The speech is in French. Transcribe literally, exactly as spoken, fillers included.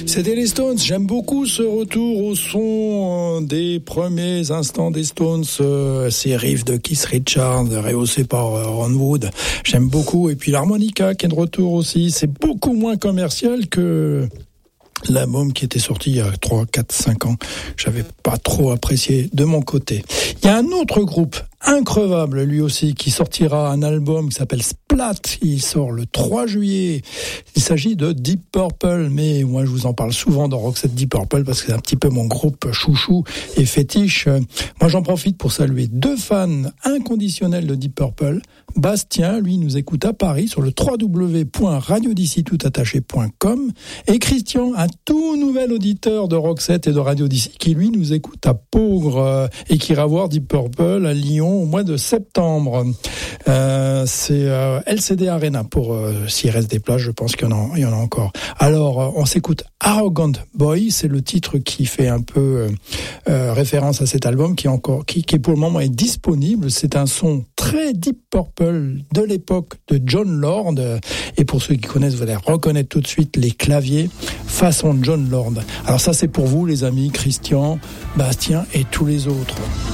C'était les Stones. J'aime beaucoup ce retour au son des premiers instants des Stones, euh, ces riffs de Keith Richards rehaussés par euh, Ron Wood. J'aime beaucoup. Et puis l'harmonica qui est de retour aussi. C'est beaucoup moins commercial que l'album qui était sorti il y a trois, quatre, cinq ans. J'avais pas trop apprécié de mon côté. Il y a un autre groupe increvable, lui aussi, qui sortira un album qui s'appelle Splat. Il sort le trois juillet. Il s'agit de Deep Purple, mais moi je vous en parle souvent dans Roxette Deep Purple parce que c'est un petit peu mon groupe chouchou et fétiche. Moi j'en profite pour saluer deux fans inconditionnels de Deep Purple. Bastien, lui, nous écoute à Paris sur le w w w point radio d'ici tout attaché point com, et Christian, un tout nouvel auditeur de Roxette et de Radio d'ici, qui lui nous écoute à Peaugres euh, et qui ira voir Deep Purple à Lyon au mois de septembre. Euh, c'est euh, L C D Arena pour euh, s'il reste des places, je pense qu'il y en a, il y en a encore. Alors, euh, on s'écoute Arrogant Boy, c'est le titre qui fait un peu euh, euh, référence à cet album qui est encore, qui, qui pour le moment est disponible. C'est un son très Deep Purple de l'époque de Jon Lord, et pour ceux qui connaissent, vous allez reconnaître tout de suite les claviers façon Jon Lord. Alors ça, c'est pour vous les amis, Christian, Bastien et tous les autres.